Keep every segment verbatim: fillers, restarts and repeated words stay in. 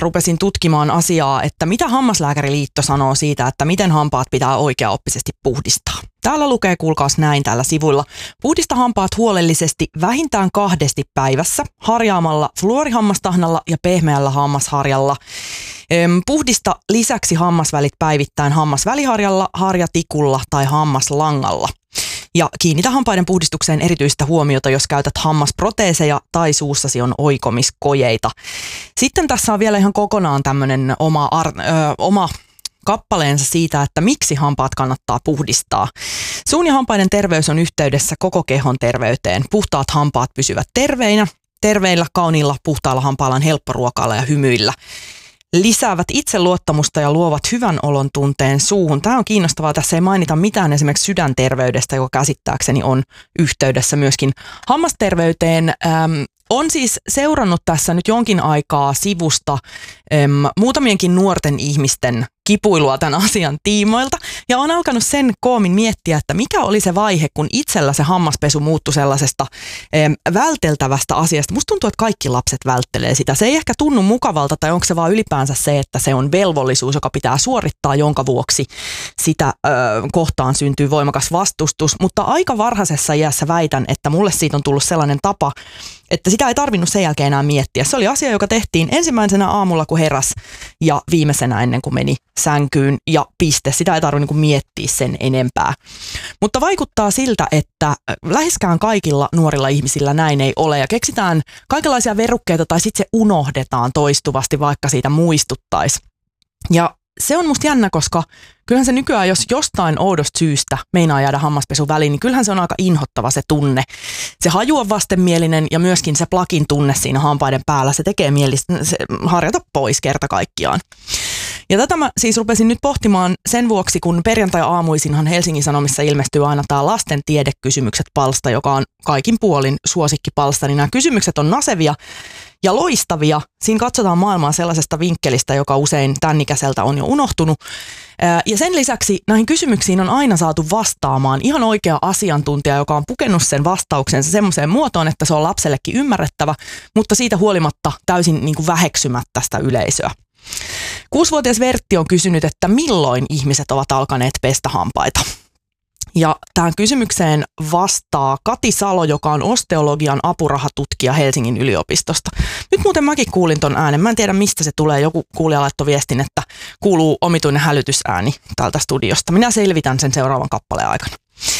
rupesin tutkimaan asiaa, että mitä Hammaslääkäriliitto sanoo siitä, että miten hampaat pitää oikeaoppisesti puhdistaa. Täällä lukee, kuulkaas näin täällä sivuilla. Puhdista hampaat huolellisesti vähintään kahdesti päivässä harjaamalla fluorihammastahnalla ja pehmeällä hammasharjalla. Puhdista lisäksi hammasvälit päivittäin hammasväliharjalla, harjatikulla tai hammaslangalla. Ja kiinnitä hampaiden puhdistukseen erityistä huomiota, jos käytät hammasproteeseja tai suussasi on oikomiskojeita. Sitten tässä on vielä ihan kokonaan tämmöinen oma, ar- ö, oma kappaleensa siitä, että miksi hampaat kannattaa puhdistaa. Suun ja hampaiden terveys on yhteydessä koko kehon terveyteen. Puhtaat hampaat pysyvät terveinä. Terveillä, kauniilla, puhtailla hampailla on helppo ruokailla ja hymyillä. Lisäävät itseluottamusta ja luovat hyvän olon tunteen suuhun. Tämä on kiinnostavaa. Tässä ei mainita mitään esimerkiksi sydänterveydestä, joka käsittääkseni on yhteydessä myöskin hammasterveyteen. Ähm, on siis seurannut tässä nyt jonkin aikaa sivusta äm, muutamienkin nuorten ihmisten kipuilua tämän asian tiimoilta. Ja on alkanut sen koomin miettiä, että mikä oli se vaihe, kun itsellä se hammaspesu muuttui sellaisesta äm, välteltävästä asiasta. Musta tuntuu, että kaikki lapset välttelee sitä. Se ei ehkä tunnu mukavalta, tai onko se vaan ylipäänsä se, että se on velvollisuus, joka pitää suorittaa, jonka vuoksi sitä ö, kohtaan syntyy voimakas vastustus. Mutta aika varhaisessa iässä väitän, että mulle siitä on tullut sellainen tapa, että sitä ei tarvinnut sen jälkeen enää miettiä. Se oli asia, joka tehtiin ensimmäisenä aamulla, kun heräs, ja viimeisenä ennen kuin meni sänkyyn, ja piste. Sitä ei tarvitse niin miettiä sen enempää. Mutta vaikuttaa siltä, että läheskään kaikilla nuorilla ihmisillä näin ei ole, ja keksitään kaikenlaisia verukkeita, tai sitten se unohdetaan toistuvasti, vaikka siitä muistuttaisi. Ja se on musta jännä, koska kyllähän se nykyään, jos jostain oudosta syystä meinaa jäädä hammaspesun väliin, niin kyllähän se on aika inhottava se tunne. Se haju on vastenmielinen ja myöskin se plakin tunne siinä hampaiden päällä, se tekee mieli se harjata pois kerta kaikkiaan. Ja tätä mä siis rupesin nyt pohtimaan sen vuoksi, kun perjantai-aamuisinhan Helsingin Sanomissa ilmestyy aina tämä lasten tiedekysymykset-palsta, joka on kaikin puolin suosikkipalsta, niin nämä kysymykset on nasevia ja loistavia. Siinä katsotaan maailmaa sellaisesta vinkkelistä, joka usein tämän ikäiseltä on jo unohtunut. Ja sen lisäksi näihin kysymyksiin on aina saatu vastaamaan ihan oikea asiantuntija, joka on pukenut sen vastauksensa semmoiseen muotoon, että se on lapsellekin ymmärrettävä, mutta siitä huolimatta täysin niin kuin väheksymättä sitä yleisöä. Kuusivuotias Vertti on kysynyt, että milloin ihmiset ovat alkaneet pestä hampaita. Ja tähän kysymykseen vastaa Kati Salo, joka on osteologian apurahatutkija Helsingin yliopistosta. Nyt muuten mäkin kuulin ton äänen. Mä en tiedä, mistä se tulee. Joku kuulija laittoi viestin, että kuuluu omituinen hälytysääni täältä studiosta. Minä selvitän sen seuraavan kappaleen aikana.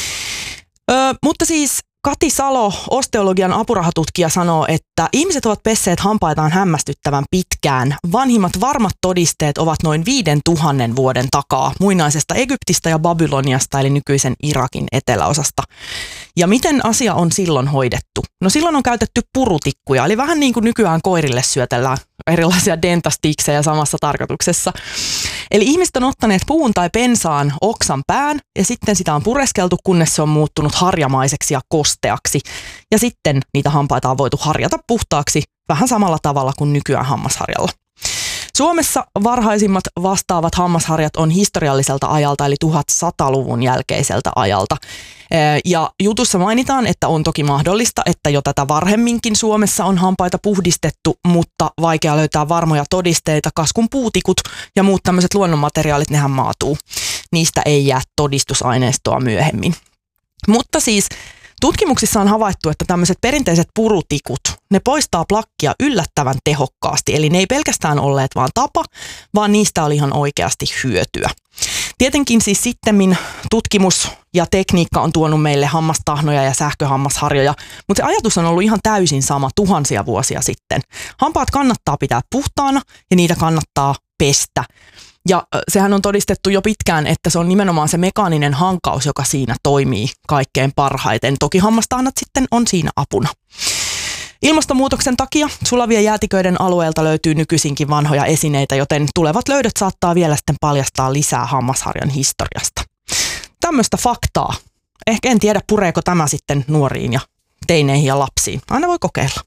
Öö, mutta siis Kati Salo, osteologian apurahatutkija, sanoo, että ihmiset ovat pesseet hampaitaan hämmästyttävän pitkään. Vanhimmat varmat todisteet ovat noin viiden tuhannen vuoden takaa muinaisesta Egyptistä ja Babyloniasta, eli nykyisen Irakin eteläosasta. Ja miten asia on silloin hoidettu? No silloin on käytetty purutikkuja, eli vähän niin kuin nykyään koirille syötellään erilaisia dentastiksejä samassa tarkoituksessa. Eli ihmiset on ottaneet puun tai pensaan oksan pään ja sitten sitä on pureskeltu, kunnes se on muuttunut harjamaiseksi ja kosteaksi. Ja sitten niitä hampaita on voitu harjata puhtaaksi vähän samalla tavalla kuin nykyään hammasharjalla. Suomessa varhaisimmat vastaavat hammasharjat on historialliselta ajalta, eli tuhatsataluvun jälkeiseltä ajalta. Ja jutussa mainitaan, että on toki mahdollista, että jo tätä varhemminkin Suomessa on hampaita puhdistettu, mutta vaikea löytää varmoja todisteita. Kaskun puutikut ja muut tämmöiset luonnonmateriaalit, nehän maatuu. Niistä ei jää todistusaineistoa myöhemmin. Mutta siis tutkimuksissa on havaittu, että tämmöiset perinteiset purutikut, ne poistaa plakkia yllättävän tehokkaasti. Eli ne ei pelkästään olleet vaan tapa, vaan niistä oli ihan oikeasti hyötyä. Tietenkin siis sittemmin tutkimus ja tekniikka on tuonut meille hammastahnoja ja sähköhammasharjoja, mutta se ajatus on ollut ihan täysin sama tuhansia vuosia sitten. Hampaat kannattaa pitää puhtaana ja niitä kannattaa pestä. Ja sehän on todistettu jo pitkään, että se on nimenomaan se mekaaninen hankaus, joka siinä toimii kaikkein parhaiten. Toki hammastahnat sitten on siinä apuna. Ilmastonmuutoksen takia sulavien jäätiköiden alueelta löytyy nykyisinkin vanhoja esineitä, joten tulevat löydöt saattaa vielä sitten paljastaa lisää hammasharjan historiasta. Tämmöistä faktaa. Ehkä en tiedä, pureeko tämä sitten nuoriin ja teineihin ja lapsiin. Aina voi kokeilla.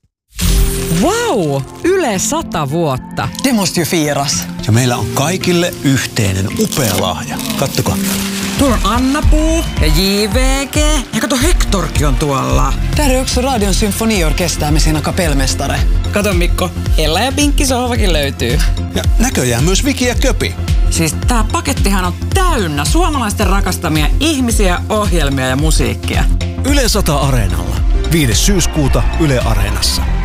Wow! Yle sata vuotta. Det måste ju firas. Ja meillä on kaikille yhteinen upea lahja. Kattokaa. Tuolla on Anna-Puu ja J V G. Ja kato, Hektorkin on tuolla. Täällä on yksi Radion symfoniorkestää siinä kapelmestare. Kato Mikko, Ella ja Pinkki sohvakin löytyy. Ja näköjään myös Viki ja Köpi. Siis tää pakettihan on täynnä suomalaisten rakastamia ihmisiä, ohjelmia ja musiikkia. Yle sata Areenalla. viides syyskuuta Yle Areenassa.